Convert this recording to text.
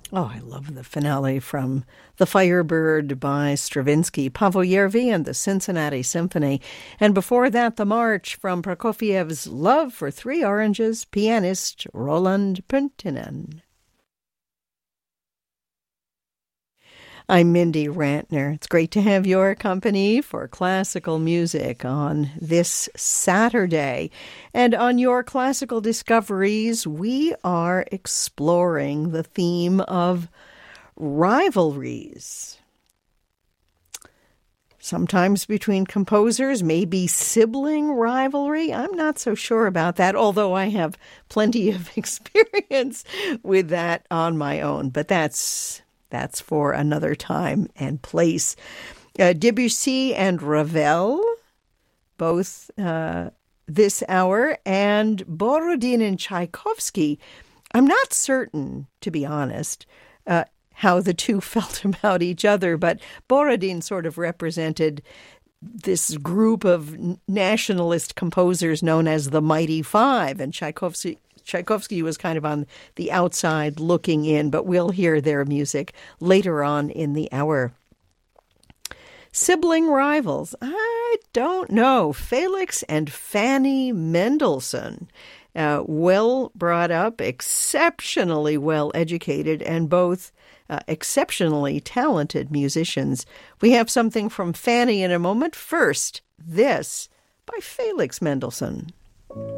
Oh, I love the finale from The Firebird by Stravinsky, Pavel Yervi and the Cincinnati Symphony. And before that, the march from Prokofiev's Love for Three Oranges, pianist Roland Puntinen. I'm Mindy Rantner. It's great to have your company for classical music on this Saturday. And on your classical discoveries, we are exploring the theme of rivalries. Sometimes between composers, maybe sibling rivalry. I'm not so sure about that, although I have plenty of experience with that on my own. But that's for another time and place. Debussy and Ravel, both this hour, and Borodin and Tchaikovsky. I'm not certain, to be honest, how the two felt about each other, but Borodin sort of represented this group of nationalist composers known as the Mighty Five, and Tchaikovsky was kind of on the outside looking in, but we'll hear their music later on in the hour. Sibling rivals, I don't know. Felix and Fanny Mendelssohn, well brought up, exceptionally well educated, and both exceptionally talented musicians. We have something from Fanny in a moment. First, this by Felix Mendelssohn.